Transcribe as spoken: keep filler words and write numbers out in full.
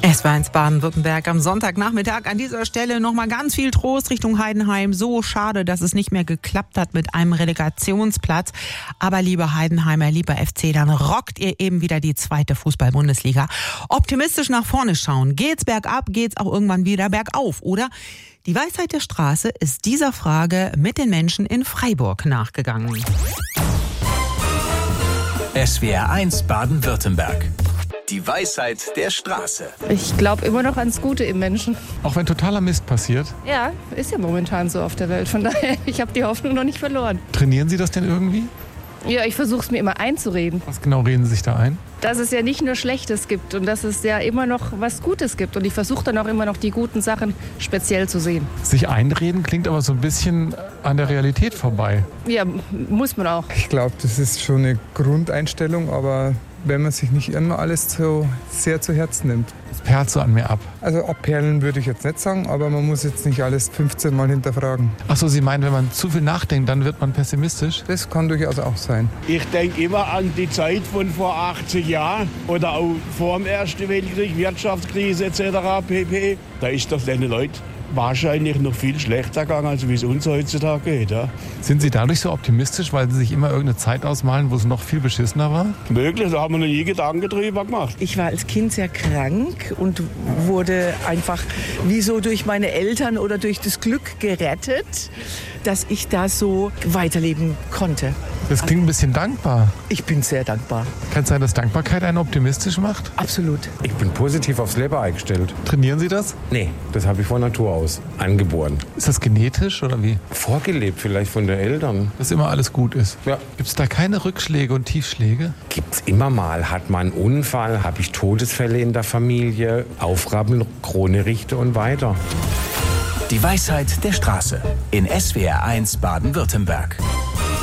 Es war ins Baden-Württemberg am Sonntagnachmittag. An dieser Stelle nochmal ganz viel Trost Richtung Heidenheim. So schade, dass es nicht mehr geklappt hat mit einem Relegationsplatz. Aber lieber Heidenheimer, lieber F C, dann rockt ihr eben wieder die zweite Fußball-Bundesliga. Optimistisch nach vorne schauen. Geht's bergab, geht's auch irgendwann wieder bergauf, oder? Die Weisheit der Straße ist dieser Frage mit den Menschen in Freiburg nachgegangen. S W R eins Baden-Württemberg. Die Weisheit der Straße. Ich glaube immer noch ans Gute im Menschen. Auch wenn totaler Mist passiert? Ja, ist ja momentan so auf der Welt. Von daher, ich habe die Hoffnung noch nicht verloren. Trainieren Sie das denn irgendwie? Ja, ich versuche es mir immer einzureden. Was genau reden Sie sich da ein? Dass es ja nicht nur Schlechtes gibt und dass es ja immer noch was Gutes gibt. Und ich versuche dann auch immer noch die guten Sachen speziell zu sehen. Sich einreden klingt aber so ein bisschen an der Realität vorbei. Ja, muss man auch. Ich glaube, das ist schon eine Grundeinstellung, aber wenn man sich nicht immer alles so sehr zu Herzen nimmt. Das perlt so an mir ab. Also abperlen würde ich jetzt nicht sagen, aber man muss jetzt nicht alles fünfzehn Mal hinterfragen. Ach so, Sie meinen, wenn man zu viel nachdenkt, dann wird man pessimistisch? Das kann durchaus auch sein. Ich denke immer an die Zeit von vor achtzig Jahren oder auch vor dem Ersten Weltkrieg, Wirtschaftskrise et cetera pp. Da ist das den Leuten wahrscheinlich noch viel schlechter gegangen, als wie es uns heutzutage geht. Ja. Sind Sie dadurch so optimistisch, weil Sie sich immer irgendeine Zeit ausmalen, wo es noch viel beschissener war? Möglich, da haben wir noch nie Gedanken drüber gemacht. Ich war als Kind sehr krank und wurde einfach wie so durch meine Eltern oder durch das Glück gerettet, dass ich da so weiterleben konnte. Das klingt ein bisschen dankbar. Ich bin sehr dankbar. Kann es sein, dass Dankbarkeit einen optimistisch macht? Absolut. Ich bin positiv aufs Leben eingestellt. Trainieren Sie das? Nee, das habe ich von Natur aus angeboren. Ist das genetisch oder wie? Vorgelebt vielleicht von den Eltern. Dass immer alles gut ist? Ja. Gibt es da keine Rückschläge und Tiefschläge? Gibt's immer mal. Hat man einen Unfall, habe ich Todesfälle in der Familie, Aufgaben, Krone richte und weiter. Die Weisheit der Straße in S W R eins Baden-Württemberg.